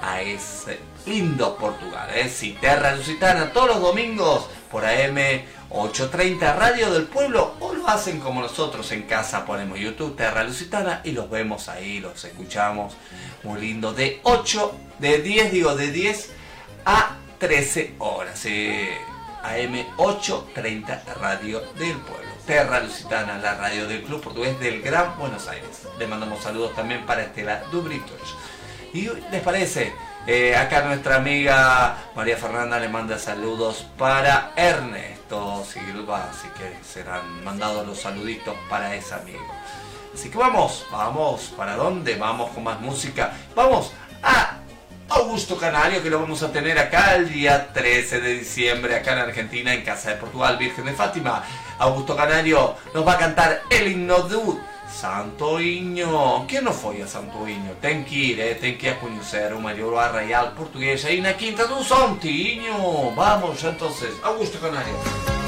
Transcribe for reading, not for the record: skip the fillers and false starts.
a ese lindo Portugal. Sí, Terra Lusitana todos los domingos por AM 830 Radio del Pueblo, o lo hacen como nosotros en casa, ponemos YouTube Terra Lusitana y los vemos ahí, los escuchamos, muy lindo, de 10 a 13 horas, AM 830 Radio del Pueblo, Terra Lusitana, la radio del Club Portugués del Gran Buenos Aires. Le mandamos saludos también para Estela Dubritovich. ¿Y les parece? Acá nuestra amiga María Fernanda le manda saludos para Ernesto Silva, así que serán mandados los saluditos para ese amigo. Así que vamos, ¿para dónde? Vamos con más música. Vamos a Augusto Canario, que lo vamos a tener acá el día 13 de diciembre, acá en Argentina, en Casa de Portugal, Virgen de Fátima. Augusto Canario nos va a cantar el himno de Santoinho. Quem não foi a Santoinho? Tem que ir a conhecer o maior arraial português aí na Quinta do Santinho. Vamos, entonces, Augusto Canario.